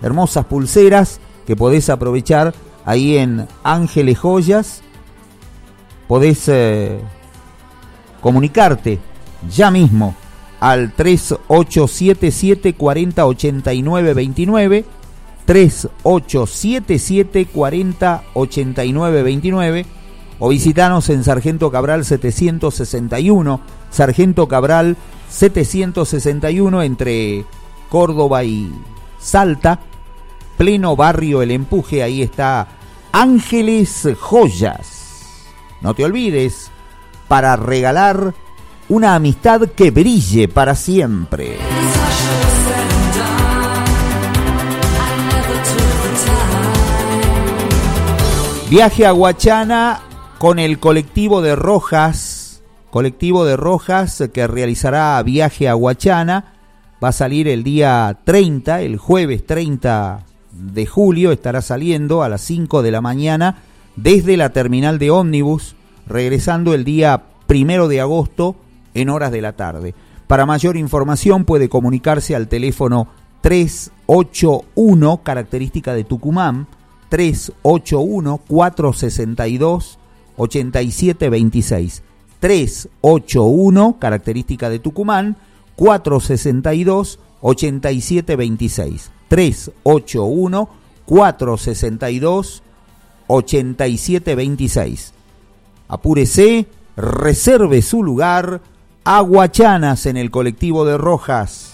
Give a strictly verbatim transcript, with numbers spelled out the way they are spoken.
hermosas pulseras que podés aprovechar ahí en Ángeles Joyas. Podés eh, comunicarte ya mismo al tres ocho siete siete cuatro cero ocho nueve dos nueve, tres ocho siete siete cuatro cero ocho nueve dos nueve, o visitanos en Sargento Cabral setecientos sesenta y uno, Sargento Cabral setecientos sesenta y uno, entre Córdoba y Salta, pleno barrio El Empuje. Ahí está Ángeles Joyas. No te olvides, para regalar una amistad que brille para siempre. Viaje a Huachana con el colectivo de Rojas, colectivo de Rojas que realizará viaje a Huachana. Va a salir el día treinta, el jueves treinta de julio, estará saliendo a las cinco de la mañana desde la terminal de ómnibus, regresando el día primero de agosto en horas de la tarde. Para mayor información puede comunicarse al teléfono tres ocho uno, característica de Tucumán, tres ocho uno cuatro seis dos ocho siete dos seis, tres ocho uno, característica de Tucumán, cuatro seis dos ocho siete dos seis, tres ocho uno cuatro seis dos ocho siete dos seis. Apúrese, reserve su lugar. Aguachanas en el colectivo de Rojas.